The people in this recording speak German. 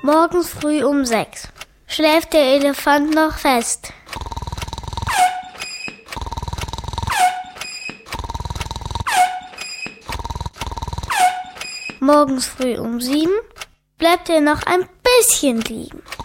Morgens früh um 6 schläft der Elefant noch fest. Morgens früh um 7 bleibt er noch ein bisschen liegen.